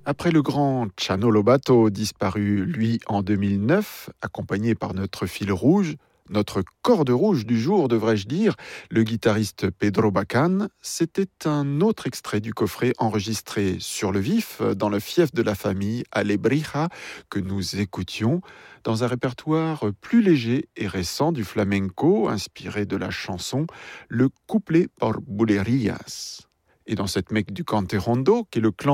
Après le grand Chano Lobato, disparu lui en 2009, accompagné par notre fil rouge, notre corde rouge du jour, devrais-je dire, le guitariste Pedro Bacan, c'était un autre extrait du coffret enregistré sur le vif, dans le fief de la famille, à Lebrija, que nous écoutions, dans un répertoire plus léger et récent du flamenco, inspiré de la chanson Le couplet por bulerías. Et dans cette mecque du Cante Rondo, qui est le clan